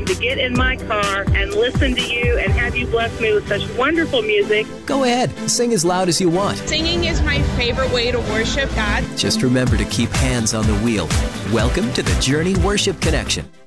to get in my car and listen to you and have you bless me with such wonderful music. Go ahead, sing as loud as you want. Singing is my favorite way to worship God. Just remember to keep hands on the wheel. Welcome to the Journey Worship Connection.